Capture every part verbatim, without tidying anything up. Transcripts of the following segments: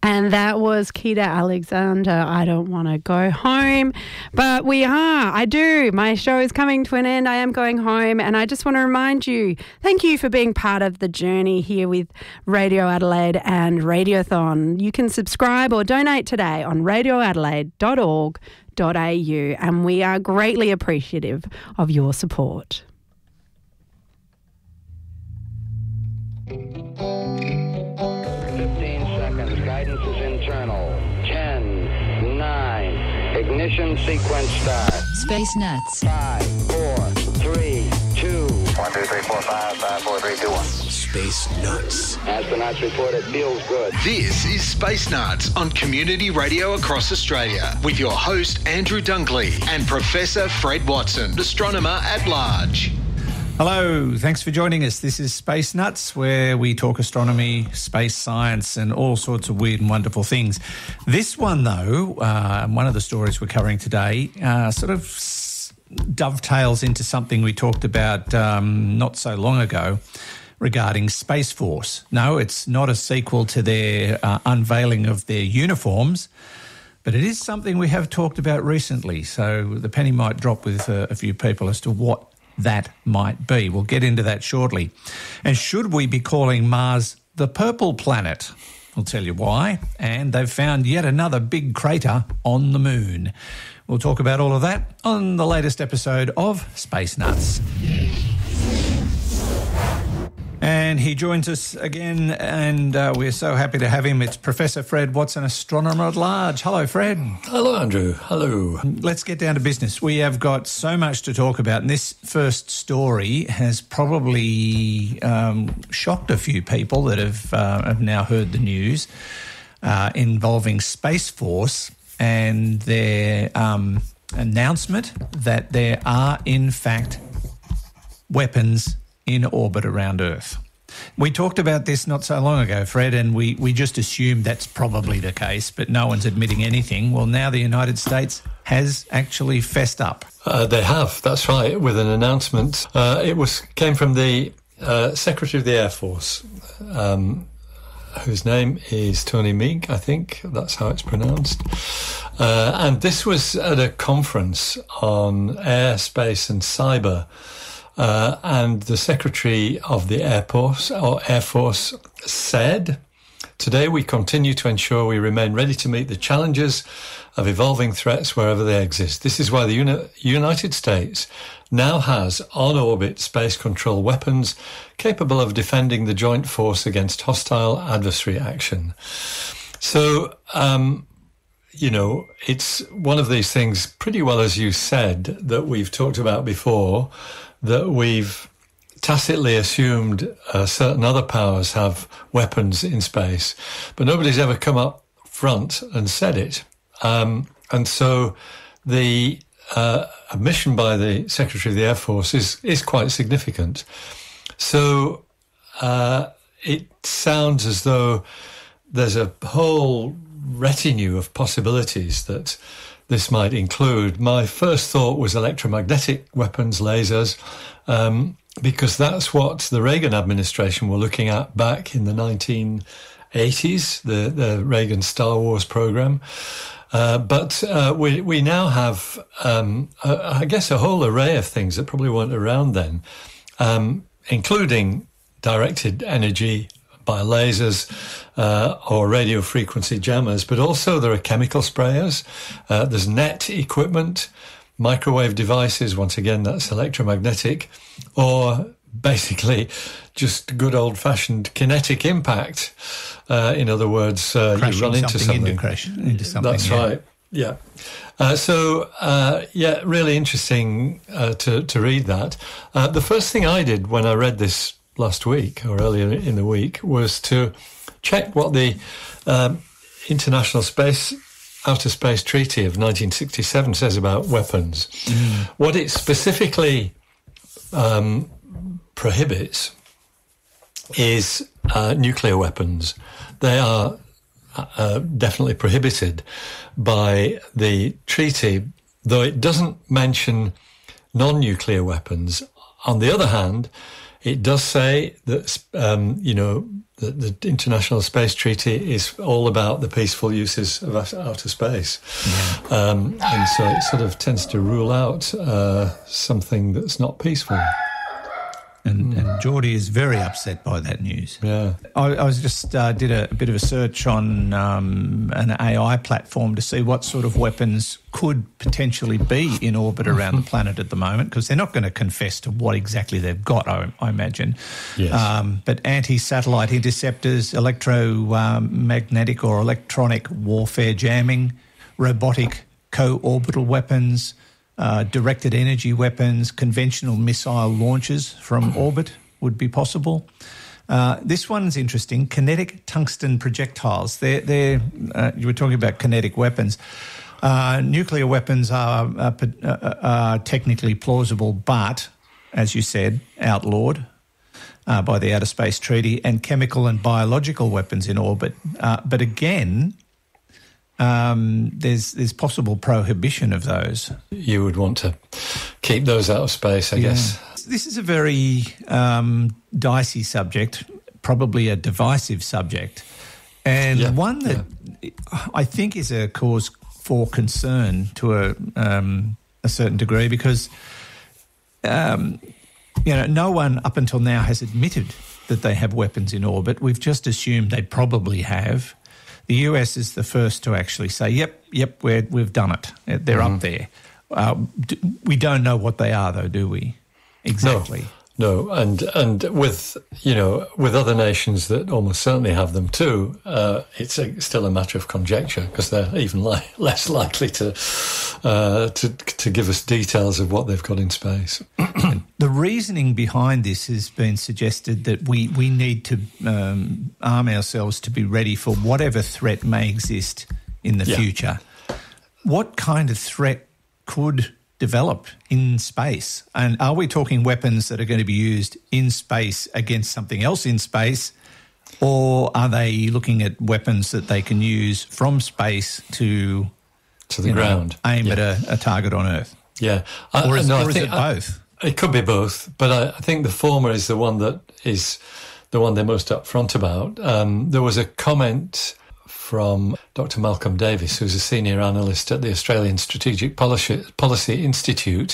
And that was Keita Alexander, I Don't Want to Go Home. But we are, I do. My show is coming to an end. I am going home. And I just want to remind you, thank you for being part of the journey here with Radio Adelaide and Radiothon. You can subscribe or donate today on radio adelaide dot org dot a u. And we are greatly appreciative of your support. fifteen seconds. Guidance is internal. ten, nine. Ignition sequence start. Space Nuts. five, four, three, two. one, two, three, four, five, five, four, three, two, one. Space Nuts. Astronauts report it feels good. This is Space Nuts on Community Radio across Australia with your host Andrew Dunkley and Professor Fred Watson, astronomer at large. Hello, thanks for joining us. This is Space Nuts, where we talk astronomy, space science and all sorts of weird and wonderful things. This one, though, uh, one of the stories we're covering today, uh, sort of s- dovetails into something we talked about um, not so long ago regarding Space Force. No, it's not a sequel to their uh, unveiling of their uniforms, but it is something we have talked about recently, so the penny might drop with uh, a few people as to what that might be. We'll get into that shortly. And should we be calling Mars the purple planet? I'll tell you why. And they've found yet another big crater on the moon. We'll talk about all of that on the latest episode of Space Nuts. And he joins us again, and uh, we're so happy to have him. It's Professor Fred Watson, astronomer at large. Hello, Fred. Hello, Andrew. Hello. Let's get down to business. We have got so much to talk about, and this first story has probably um, shocked a few people that have, uh, have now heard the news uh, involving Space Force and their um, announcement that there are, in fact, weapons in orbit around Earth. We talked about this not so long ago, Fred, and we, we just assumed that's probably the case, but no one's admitting anything. Well, now the United States has actually fessed up. Uh, they have, that's right, with an announcement. Uh, it was came from the uh, Secretary of the Air Force, um, whose name is Tony Meek, I think. That's how it's pronounced. Uh, and this was at a conference on airspace and cyber. Uh, and the Secretary of the Air Force, or Air Force said, "Today we continue to ensure we remain ready to meet the challenges of evolving threats wherever they exist. This is why the Uni- United States now has on-orbit space control weapons capable of defending the joint force against hostile adversary action." So, um, you know, it's one of these things, pretty well as you said, that we've talked about before, that we've tacitly assumed uh, certain other powers have weapons in space, but nobody's ever come up front and said it. Um, and so the uh, admission by the Secretary of the Air Force is, is quite significant. So uh, it sounds as though there's a whole retinue of possibilities that this might include. My first thought was electromagnetic weapons, lasers, um, because that's what the Reagan administration were looking at back in the nineteen eighties, the, the Reagan Star Wars program. Uh, but uh, we we now have, um, a, I guess, a whole array of things that probably weren't around then, um, including directed energy by lasers uh, or radio frequency jammers, but also there are chemical sprayers, uh, there's net equipment, microwave devices, once again that's electromagnetic, or basically just good old-fashioned kinetic impact. Uh, in other words, uh, you run into something. Into, crash, into something. That's yeah. right, yeah. Uh, so, uh, yeah, really interesting uh, to, to read that. Uh, the first thing I did when I read this last week or earlier in the week was to check what the um, International Space Outer Space Treaty of nineteen sixty-seven says about weapons. Mm. What it specifically um, prohibits is uh, nuclear weapons. They are uh, definitely prohibited by the treaty, though it doesn't mention non-nuclear weapons. On the other hand, It does say that, um, you know, the, the International Space Treaty is all about the peaceful uses of outer space. Yeah. Um, and so it sort of tends to rule out uh, something that's not peaceful. And, and Geordie is very upset by that news. Yeah, I, I was just uh, did a, a bit of a search on um, an A I platform to see what sort of weapons could potentially be in orbit around the planet at the moment, because they're not going to confess to what exactly they've got, I, I imagine. Yes. Um, but anti-satellite interceptors, electromagnetic or electronic warfare jamming, robotic co-orbital weapons, Uh, directed energy weapons, conventional missile launches from orbit would be possible. Uh, this one's interesting. Kinetic tungsten projectiles. They're, they're, uh, you were talking about kinetic weapons. Uh, nuclear weapons are, are, are technically plausible, but, as you said, outlawed uh, by the Outer Space Treaty, and chemical and biological weapons in orbit. Uh, but again, Um, there's there's possible prohibition of those. You would want to keep those out of space, I yeah. guess. This is a very um, dicey subject, probably a divisive subject, and yeah. one that yeah. I think is a cause for concern to a um, a certain degree, because um, you know, no one up until now has admitted that they have weapons in orbit. We've just assumed they probably have. The U S is the first to actually say, yep, yep, we're, we've done it. They're mm-hmm. up there. Uh, d- we don't know what they are, though, do we? Exactly. No, no. And, and with, you know, with other nations that almost certainly have them too, uh, it's a, still a matter of conjecture, because they're even li- less likely to, uh, to to give us details of what they've got in space. The reasoning behind this has been suggested that we, we need to um, arm ourselves to be ready for whatever threat may exist in the yeah. future. What kind of threat could develop in space? And are we talking weapons that are going to be used in space against something else in space, or are they looking at weapons that they can use from space to, to the ground, know, aim yeah. at a, a target on Earth? Yeah. I, or is, no, or is think, it both? I, it could be both, but I, I think the former is the one that is the one they're most upfront about. Um, there was a comment from Doctor Malcolm Davis, who's a senior analyst at the Australian Strategic Policy, Policy Institute,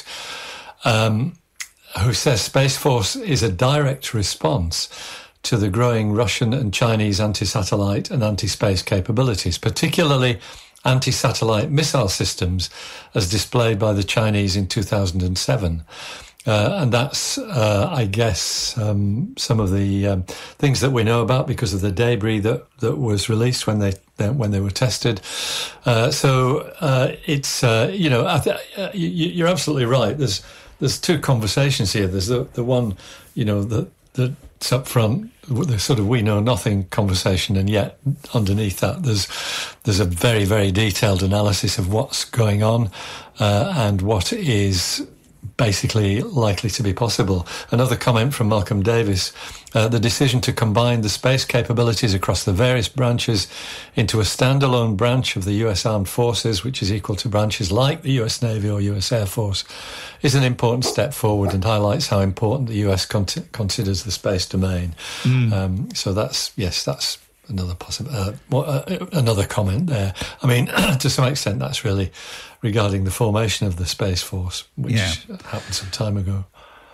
um, who says Space Force is a direct response to the growing Russian and Chinese anti-satellite and anti-space capabilities, particularly anti-satellite missile systems as displayed by the Chinese in two thousand seven. Uh, and that's, uh, I guess, um, some of the um, things that we know about because of the debris that, that was released when they when they were tested. Uh, so uh, it's uh, you know I th- uh, you, you're absolutely right. There's there's two conversations here. There's the the one you know that that's up front, the sort of we know nothing conversation, and yet underneath that there's there's a very very detailed analysis of what's going on uh, and what is basically likely to be possible. Another comment from Malcolm Davis, uh, the decision to combine the space capabilities across the various branches into a standalone branch of the U S Armed Forces, which is equal to branches like the U S Navy or U S Air Force, is an important step forward and highlights how important the U S con- considers the space domain. Mm. Um, so that's, yes, that's another possible, uh, uh, another comment there. I mean, to some extent, that's really regarding the formation of the Space Force, which yeah. happened some time ago.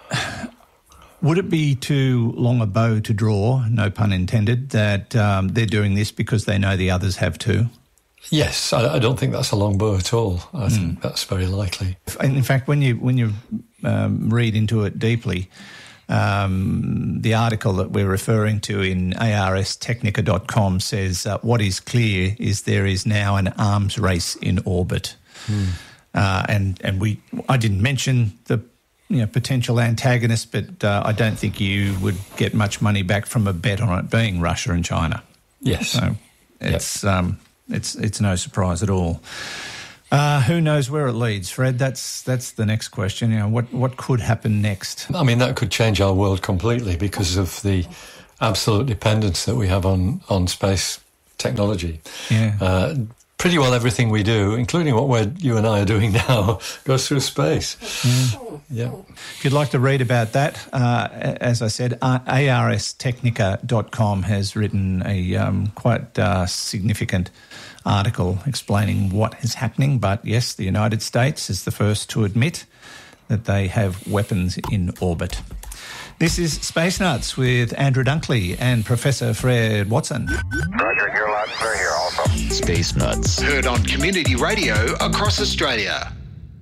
Would it be too long a bow to draw, no pun intended, that um, they're doing this because they know the others have too? Yes, I, I don't think that's a long bow at all. I mm. think that's very likely. In fact, when you when you um, read into it deeply, Um, the article that we're referring to in A R S Technica dot com says uh, what is clear is there is now an arms race in orbit. Hmm. Uh, and and we I didn't mention the you know, potential antagonist, but uh, I don't think you would get much money back from a bet on it being Russia and China. Yes. So it's, yep. um, it's, it's no surprise at all. Uh, who knows where it leads, Fred? That's that's the next question. You know, what what could happen next? I mean, that could change our world completely because of the absolute dependence that we have on, on space technology. Yeah. Uh, pretty well everything we do, including what we're, you and I are doing now, goes through space. Mm. Yeah. If you'd like to read about that, uh, as I said, ars technica dot com has written a um, quite uh, significant article explaining what is happening. But yes, the United States is the first to admit that they have weapons in orbit. This is Space Nuts with Andrew Dunkley and Professor Fred Watson. Roger, you're loud and clear here also. Space Nuts. Heard on Community Radio across Australia.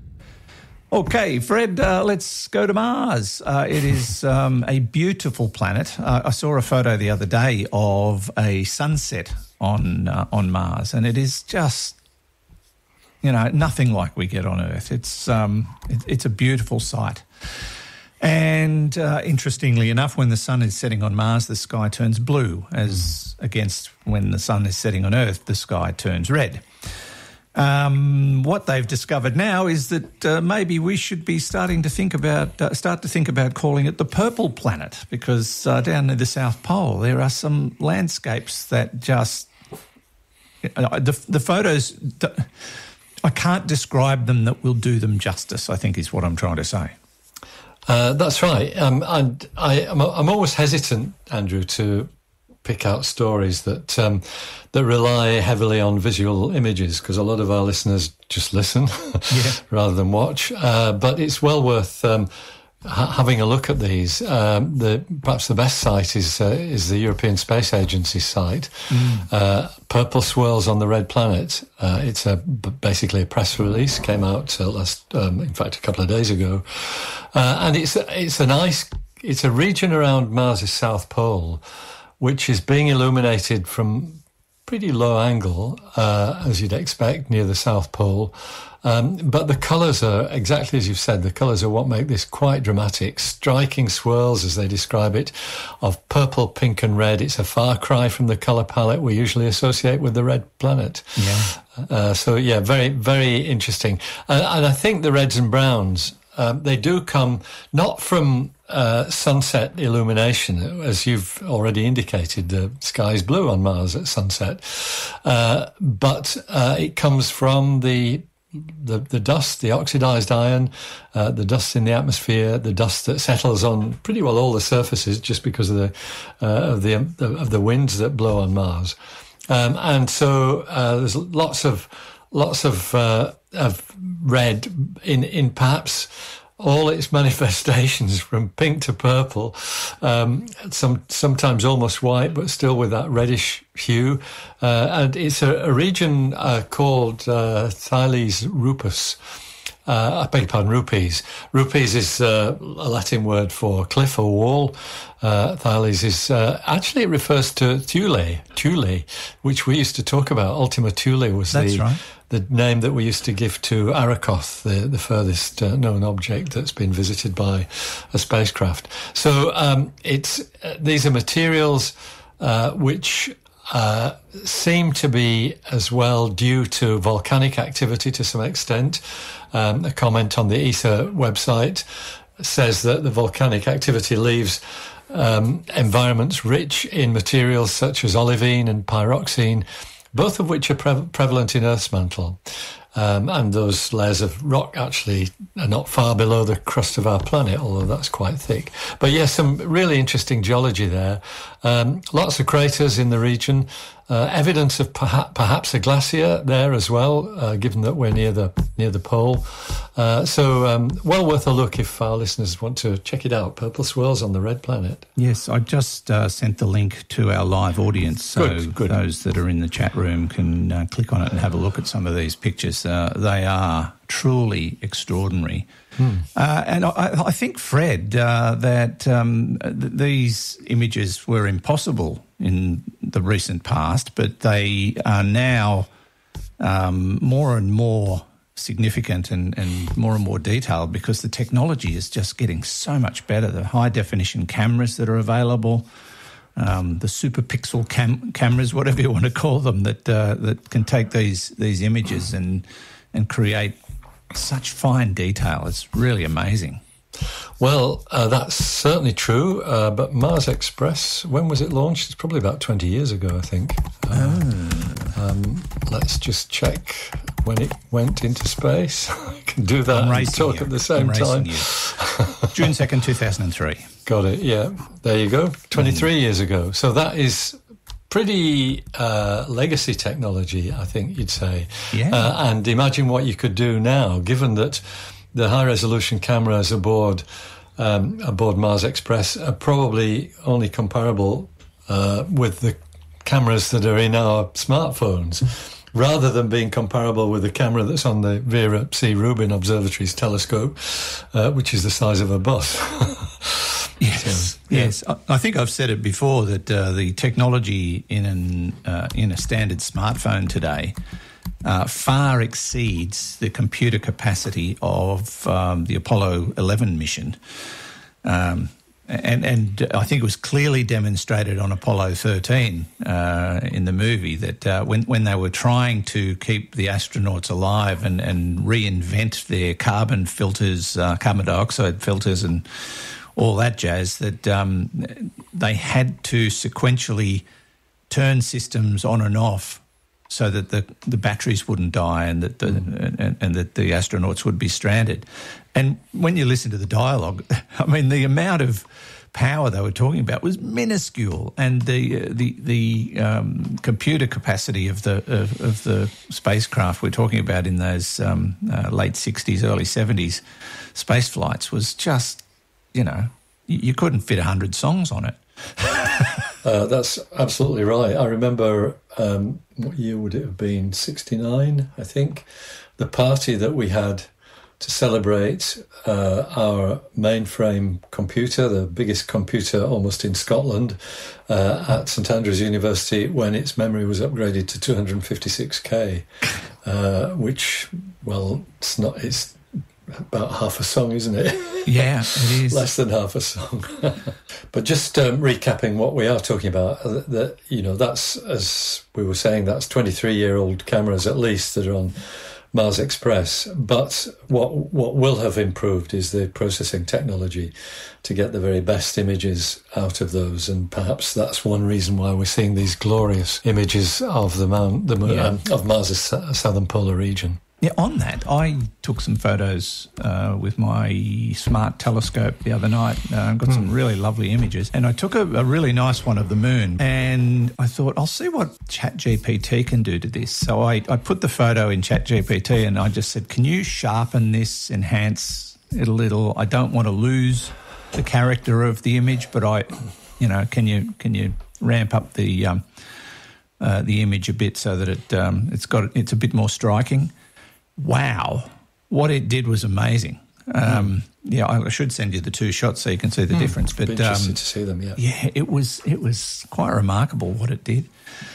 Okay, Fred, uh, let's go to Mars. Uh, it is um, a beautiful planet. Uh, I saw a photo the other day of a sunset on uh, on Mars, and it is just, you know, nothing like we get on Earth. It's um, it, it's a beautiful sight. And uh, interestingly enough, when the sun is setting on Mars, the sky turns blue, as against when the sun is setting on Earth, the sky turns red. Um, what they've discovered now is that uh, maybe we should be starting to think about uh, start to think about calling it the purple planet, because uh, down near the South Pole there are some landscapes that just uh, the the photos. I can't describe them that will do them justice, I think is what I'm trying to say. Uh, that's right. Um, and I, I'm, I'm always hesitant, Andrew, to pick out stories that um, that rely heavily on visual images, because a lot of our listeners just listen yeah. rather than watch. Uh, but it's well worth um, ha- having a look at these. Um, the perhaps the best site is uh, is the European Space Agency site. Mm. Uh, Purple Swirls on the Red Planet. Uh, it's a basically a press release, came out uh, last, um, in fact, a couple of days ago, uh, and it's it's a nice it's a region around Mars' South Pole, which is being illuminated from pretty low angle, uh, as you'd expect, near the South Pole. Um, but the colours are, exactly as you've said, the colours are what make this quite dramatic. Striking swirls, as they describe it, of purple, pink and red. It's a far cry from the colour palette we usually associate with the red planet. Yeah. Uh, so, yeah, very, very interesting. And, and I think the reds and browns, um, they do come not from uh, sunset illumination, as you've already indicated. The sky is blue on Mars at sunset, uh, but uh, it comes from the The, the dust, the oxidized iron, uh, the dust in the atmosphere, the dust that settles on pretty well all the surfaces just because of the uh, of the of the winds that blow on Mars, um, and so uh, there's lots of lots of uh, of red in in perhaps all its manifestations, from pink to purple, um, some sometimes almost white, but still with that reddish hue. Uh, and it's a, a region uh, called uh, Thales Rupus. Uh, I beg your pardon, rupees. Rupees is uh, a Latin word for cliff or wall. Uh, Thales is, uh, actually it refers to Thule, Thule, which we used to talk about. Ultima Thule was That's the, right. the name that we used to give to Arakoth, the, the furthest uh, known object that's been visited by a spacecraft. So um, it's uh, these are materials uh, which Uh, seem to be as well due to volcanic activity to some extent. Um, a comment on the E S A website says that the volcanic activity leaves um, environments rich in materials such as olivine and pyroxene, both of which are pre- prevalent in Earth's mantle. Um, and those layers of rock actually are not far below the crust of our planet, although that's quite thick. But yes, some really interesting geology there. Um, lots of craters in the region. Uh, evidence of perha- perhaps a glacier there as well, uh, given that we're near the near the pole. Uh, so um, well worth a look if our listeners want to check it out. Purple Swirls on the Red Planet. Yes, I just uh, sent the link to our live audience, so good, good. those that are in the chat room can uh, click on it and have a look at some of these pictures. Uh, they are truly extraordinary. Hmm. Uh, and I, I think, Fred, uh, that um, th- these images were impossible in the recent past, but they are now um, more and more significant and, and more and more detailed, because the technology is just getting so much better. The high-definition cameras that are available, um, the super pixel cam- cameras, whatever you want to call them, that uh, that can take these these images and and create such fine detail. It's really amazing. Well, uh, that's certainly true, uh, but Mars Express, when was it launched? It's probably about twenty years ago, I think. Uh, oh, Um, let's just check when it went into space. I can do that I'm and talk you. at the same I'm time. June second, two thousand three. Got it, yeah. There you go. twenty-three mm. years ago. So that is pretty uh, legacy technology, I think you'd say. Yeah. Uh, and imagine what you could do now, given that the high-resolution cameras aboard um, aboard Mars Express are probably only comparable uh, with the cameras that are in our smartphones, rather than being comparable with the camera that's on the Vera C. Rubin Observatory's telescope, uh, which is the size of a bus. Yes, so, yeah. yes. I, I think I've said it before that uh, the technology in an uh, in a standard smartphone today uh, far exceeds the computer capacity of um, the Apollo eleven mission. Um, And, and I think it was clearly demonstrated on Apollo thirteen uh, in the movie that uh, when, when they were trying to keep the astronauts alive and, and reinvent their carbon filters, uh, carbon dioxide filters and all that jazz, that um, they had to sequentially turn systems on and off so that the, the batteries wouldn't die and that the mm. and, and that the astronauts would be stranded. And when you listen to the dialogue, I mean, the amount of power they were talking about was minuscule, and the uh, the the um, computer capacity of the of, of the spacecraft we're talking about in those um, uh, late sixties, early seventies space flights was just, you know, you, you couldn't fit a hundred songs on it. uh, that's absolutely right. I remember, um, what year would it have been? sixty-nine, I think. The party that we had to celebrate uh, our mainframe computer, the biggest computer almost in Scotland, uh, at St Andrews University, when its memory was upgraded to two hundred fifty-six K, uh, which, well, it's not, it's about half a song, isn't it? Yeah, it is. Less than half a song. But just um, recapping what we are talking about, uh, that, you know, that's, as we were saying, that's twenty-three-year-old cameras at least that are on Mars Express. But what what will have improved is the processing technology to get the very best images out of those, and perhaps that's one reason why we're seeing these glorious images of the Mount, the yeah. um, of Mars's southern polar region. Yeah, on that, I took some photos uh, with my smart telescope the other night. Uh, got mm. some really lovely images. And I took a, a really nice one of the moon. And I thought, I'll see what ChatGPT can do to this. So I, I put the photo in ChatGPT and I just said, can you sharpen this, enhance it a little? I don't want to lose the character of the image, but I, you know, can you can you ramp up the um, uh, the image a bit so that it um, it's got it's a bit more striking? Wow, what it did was amazing. Um, mm. Yeah, I should send you the two shots so you can see the mm. difference. But be interested um, to see them. Yeah, yeah, it was it was quite remarkable what it did.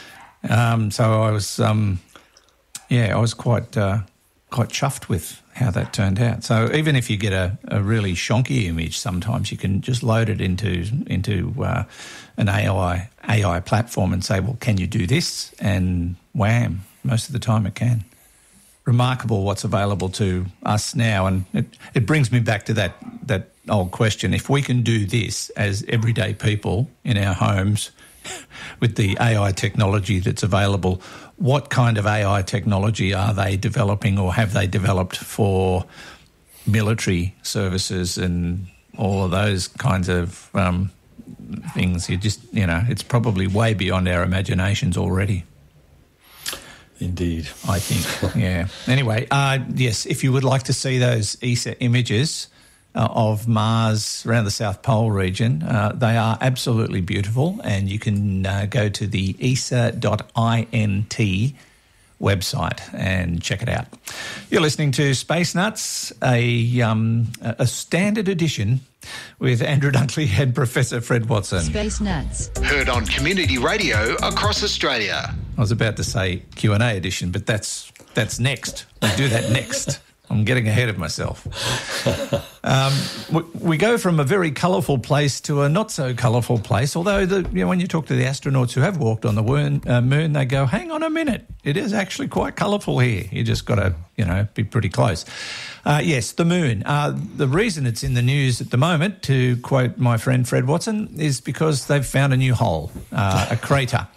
Um, so I was, um, yeah, I was quite uh, quite chuffed with how that turned out. So even if you get a, a really shonky image, sometimes you can just load it into into uh, an A I A I platform and say, well, can you do this? And wham, most of the time it can. Remarkable what's available to us now. And it, it brings me back to that that old question. If we can do this as everyday people in our homes with the A I technology that's available, what kind of A I technology are they developing or have they developed for military services and all of those kinds of um, things? You just, you know, it's probably way beyond our imaginations already. Indeed. I think, yeah. Anyway, uh, yes, if you would like to see those E S A images uh, of Mars around the South Pole region, uh, they are absolutely beautiful, and you can uh, go to the E S A dot int website and check it out. You're listening to Space Nuts, a, um, a standard edition with Andrew Dunkley and Professor Fred Watson. Space Nuts. Heard on Community Radio across Australia. I was about to say Q and A edition, but that's that's next. We do that next. I'm getting ahead of myself. Um, we, we go from a very colourful place to a not so colourful place, although the, you know, when you talk to the astronauts who have walked on the moon, uh, moon, they go, hang on a minute, it is actually quite colourful here. You just got to, you know, be pretty close. Uh, yes, the moon. Uh, the reason it's in the news at the moment, to quote my friend Fred Watson, is because they've found a new hole, uh, a crater.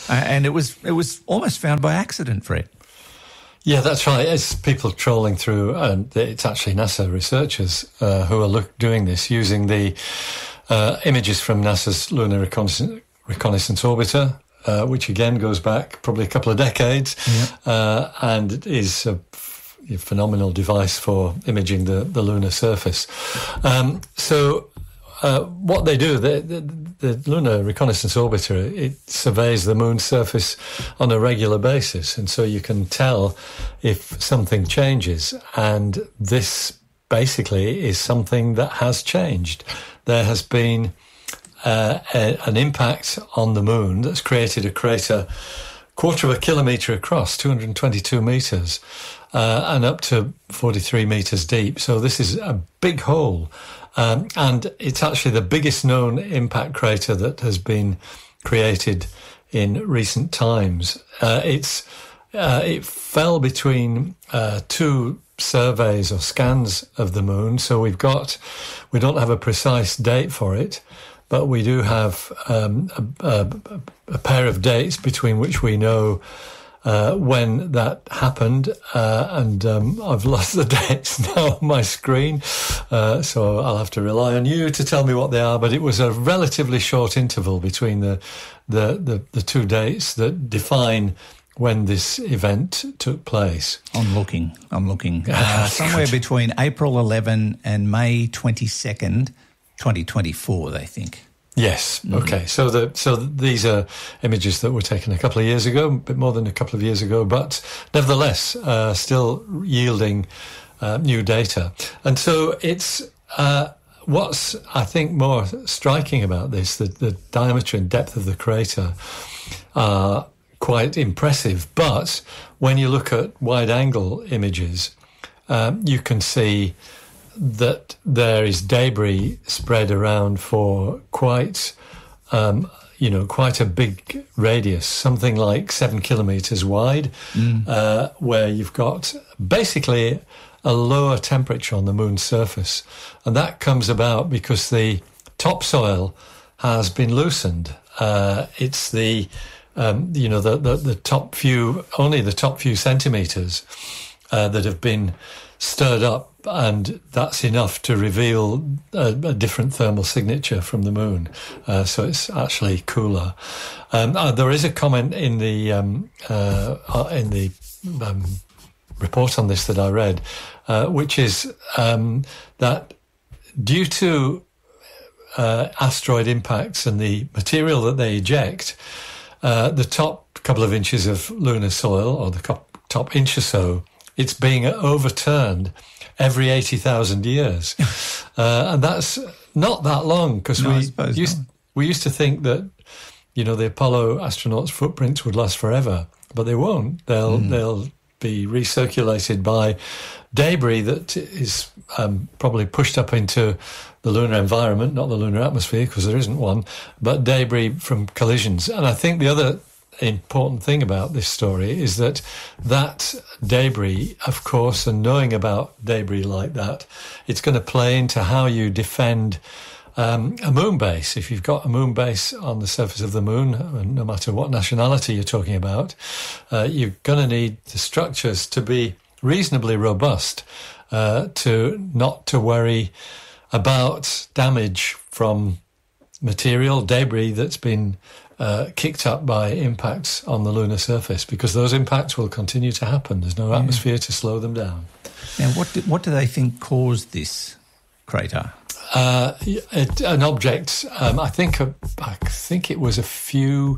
Uh, and it was it was almost found by accident, Fred. Yeah, that's right. It's people trawling through, and it's actually NASA researchers uh, who are look, doing this using the uh, images from NASA's Lunar Reconnaissance, Reconnaissance Orbiter, uh, which again goes back probably a couple of decades, yeah. uh, and is a, f- a phenomenal device for imaging the, the lunar surface. Um, so uh, what they do, the, the, the Lunar Reconnaissance Orbiter, it surveys the moon's surface on a regular basis, and so you can tell if something changes, and this basically is something that has changed. There has been uh, a, an impact on the moon that's created a crater quarter of a kilometre across, two hundred twenty-two metres, uh, and up to forty-three metres deep. So this is a big hole. Um, and it's actually the biggest known impact crater that has been created in recent times. Uh, it's uh, it fell between uh, two surveys or scans of the moon, so we've got we don't have a precise date for it, but we do have um, a, a, a pair of dates between which we know Uh, when that happened, uh, and um, I've lost the dates now on my screen, uh, so I'll have to rely on you to tell me what they are. But it was a relatively short interval between the the, the, the two dates that define when this event took place. I'm looking. I'm looking. Uh, somewhere between April eleventh and May twenty-second, twenty twenty-four, they think. Yes. Okay. So the so these are images that were taken a couple of years ago, a bit more than a couple of years ago, but nevertheless, uh, still yielding uh, new data. And so it's uh, what's I think more striking about this, the, the diameter and depth of the crater are quite impressive. But when you look at wide-angle images, um, you can see that there is debris spread around for quite, um, you know, quite a big radius, something like seven kilometres wide, mm. uh, where you've got basically a lower temperature on the moon's surface. And that comes about because the topsoil has been loosened. Uh, it's the, um, you know, the, the, the top few, only the top few centimetres uh, that have been stirred up, and that's enough to reveal a, a different thermal signature from the moon. Uh, so it's actually cooler. Um, uh, there is a comment in the um, uh, in the um, report on this that I read, uh, which is um, that due to uh, asteroid impacts and the material that they eject, uh, the top couple of inches of lunar soil, or the top inch or so, it's being overturned every eighty thousand years. uh, and that's not that long, because no, we used not. we used to think that, you know, the Apollo astronauts' footprints would last forever, but they won't. They'll mm. they'll be recirculated by debris that is um, probably pushed up into the lunar environment, not the lunar atmosphere, because there isn't one, but debris from collisions. And I think the other important thing about this story is that that debris, of course, and knowing about debris like that, it's going to play into how you defend um, a moon base. If you've got a moon base on the surface of the moon, no matter what nationality you're talking about, uh, you're going to need the structures to be reasonably robust, uh, to not to worry about damage from material, debris that's been Uh, kicked up by impacts on the lunar surface, because those impacts will continue to happen. There's no atmosphere yeah. to slow them down. Now, what do, what do they think caused this crater? Uh, it, an object. Um, I think a, I think it was a few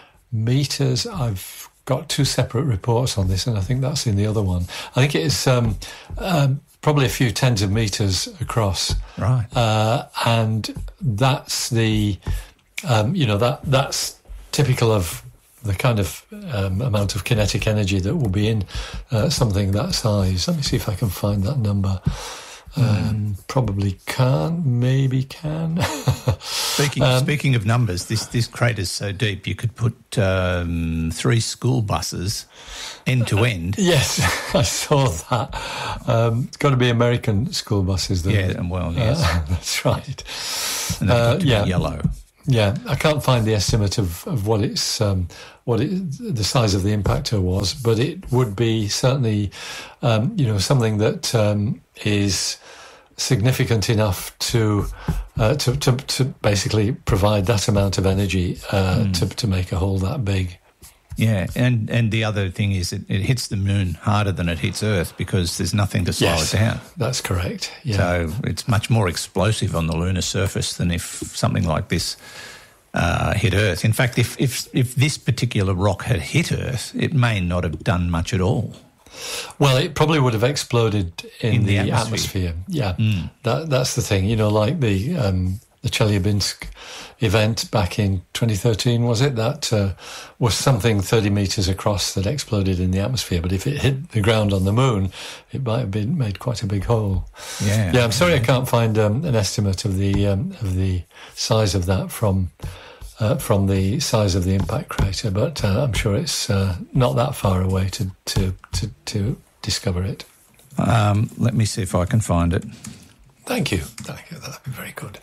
meters. I've got two separate reports on this, and I think that's in the other one. I think it is um, um, probably a few tens of meters across. Right. Uh, and that's the. Um, you know, that that's typical of the kind of um, amount of kinetic energy that will be in uh, something that size. Let me see if I can find that number. Um, mm. Probably can't, maybe can. speaking um, speaking of numbers, this, this crater's so deep you could put um, three school buses end to end. Uh, yes, I saw that. Um, it's got to be American school buses, though. Yeah, well, yes. Uh, that's right. And they've got uh, to yeah. be yellow. Yeah, I can't find the estimate of, of what it's um, what it, the size of the impactor was, but it would be certainly, um, you know, something that um, is significant enough to, uh, to to to basically provide that amount of energy uh, mm. to to make a hole that big. Yeah, and, and the other thing is it, it hits the moon harder than it hits Earth because there's nothing to slow yes, it down. That's correct. Yeah. So it's much more explosive on the lunar surface than if something like this uh, hit Earth. In fact, if, if if this particular rock had hit Earth, it may not have done much at all. Well, it probably would have exploded in, in the, the atmosphere. atmosphere. Yeah, mm. that that's the thing. You know, like the um, the Chelyabinsk event back in twenty thirteen, was it? That uh, was something thirty metres across that exploded in the atmosphere. But if it hit the ground on the moon, it might have been made quite a big hole. Yeah, yeah. I'm sorry, I can't find um, an estimate of the um, of the size of that from uh, from the size of the impact crater, but uh, I'm sure it's uh, not that far away to to to, to discover it. Um, let me see if I can find it. Thank you. Thank you. That'd be very good.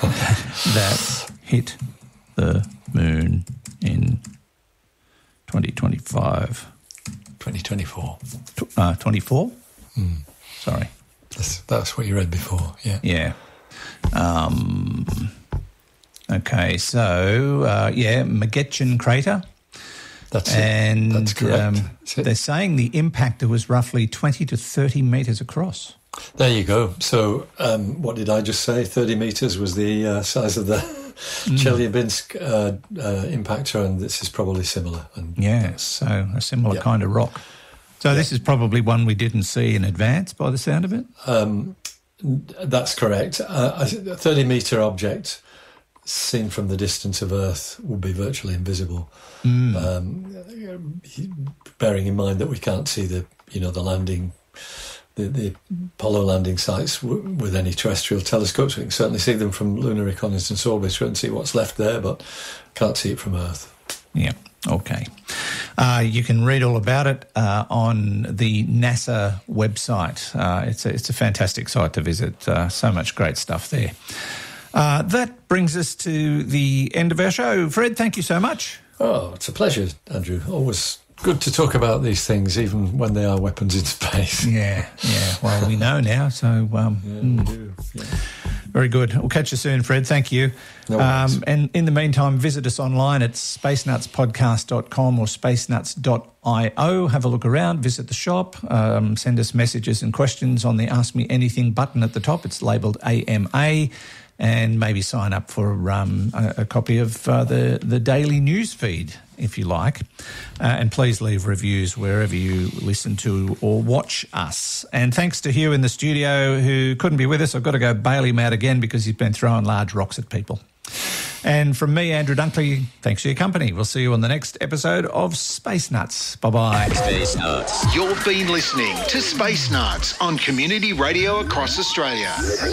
That hit the moon in twenty twenty-five. twenty twenty-four. Uh, twenty-four? Mm. Sorry. That's, that's what you read before, yeah. Yeah. Um, okay, so, uh, yeah, Magetchan crater. That's and, it. That's correct. Um, That's it. They're saying the impactor was roughly twenty to thirty metres across. There you go. So, um, what did I just say? thirty metres was the uh, size of the mm. Chelyabinsk uh, uh, impactor, and this is probably similar. And yeah, so a similar yeah. kind of rock. So yeah. this is probably one we didn't see in advance by the sound of it? Um, that's correct. Uh, a thirty metre object seen from the distance of Earth would be virtually invisible. Mm. Um, bearing in mind that we can't see the, you know, the landing... The, the Apollo landing sites w- with any terrestrial telescopes. We can certainly see them from Lunar Reconnaissance Orbiter and see what's left there, but can't see it from Earth. Yeah, okay. Uh, you can read all about it uh, on the NASA website. Uh, it's, a, it's a fantastic site to visit. Uh, so much great stuff there. Uh, that brings us to the end of our show. Fred, thank you so much. Oh, it's a pleasure, Andrew. Always good to talk about these things, even when they are weapons in space. Yeah, yeah. Well, we know now, so... Um, yeah, mm. we do. Yeah. Very good. We'll catch you soon, Fred. Thank you. No um, and in the meantime, visit us online at space nuts podcast dot com or space nuts dot io. Have a look around, visit the shop, um, send us messages and questions on the Ask Me Anything button at the top. It's labelled A M A. And maybe sign up for um, a, a copy of uh, the, the daily news feed, if you like. Uh, and please leave reviews wherever you listen to or watch us. And thanks to Hugh in the studio who couldn't be with us. I've got to go bail him out again because he's been throwing large rocks at people. And from me, Andrew Dunkley, thanks for your company. We'll see you on the next episode of Space Nuts. Bye-bye. Space Nuts. You've been listening to Space Nuts on Community Radio across Australia.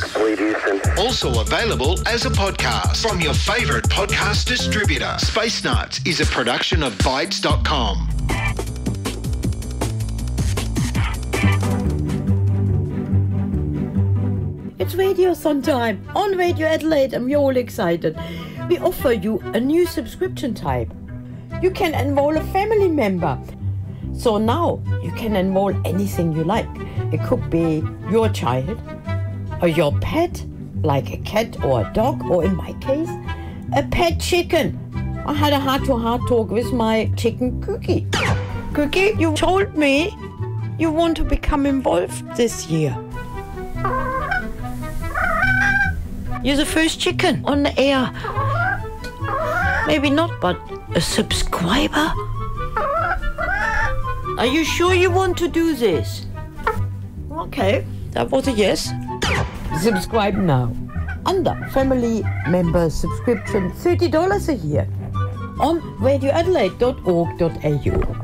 Also available as a podcast from your favourite podcast distributor. Space Nuts is a production of Bytes dot com. It's Radiothon time on Radio Adelaide, and we're all excited. We offer you a new subscription type. You can enroll a family member. So now you can enroll anything you like. It could be your child or your pet, like a cat or a dog, or in my case, a pet chicken. I had a heart-to-heart talk with my chicken Cookie. Cookie, you told me you want to become involved this year. You're the first chicken on the air. Maybe not, but a subscriber? Are you sure you want to do this? Okay, that was a yes. Subscribe now. Under family member subscription, thirty dollars a year on radio adelaide dot org dot a u.